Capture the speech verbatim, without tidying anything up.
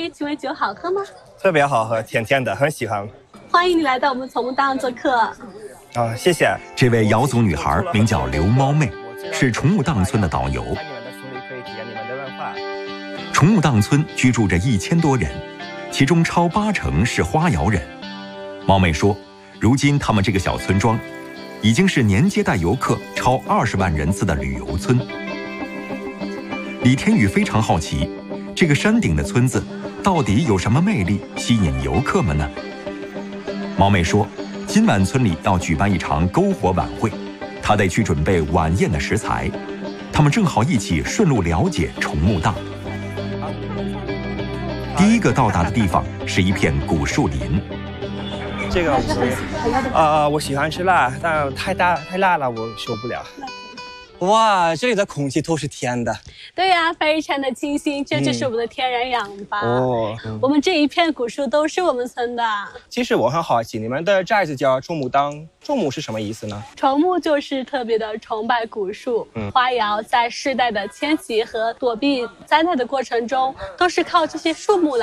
鸡尾酒好喝吗？ 特别好喝，甜甜的，很喜欢。 欢迎你来到我们从木档做客。 啊，谢谢。 这位瑶族女孩名叫刘猫妹，是崇木荡村的导游。崇木荡村居住着一千多人，其中超八成是花瑶人。猫妹说，如今他们这个小村庄已经是年接待游客超二十万人次的旅游村。李天宇非常好奇，这个山顶的村子到底有什么魅力吸引游客们呢？猫妹说，今晚村里要举办一场篝火晚会，她得去准备晚宴的食材。他们正好一起顺路了解崇木荡。第一个到达的地方是一片古树林。 这个啊、呃，我喜欢吃辣，但太大太辣了，我受不了。哇，这里的空气都是甜的。 对呀、啊，非常的清新，这就是我们的天然氧吧。 嗯、哦、 嗯，我们这一片古树都是我们村的。 其实我很好奇，你们的寨子叫崇木荡，崇木是什么意思呢？ 崇木就是特别的崇拜古树，嗯、花瑶在世代的迁徙和躲避灾难的过程中，都是靠这些树木来。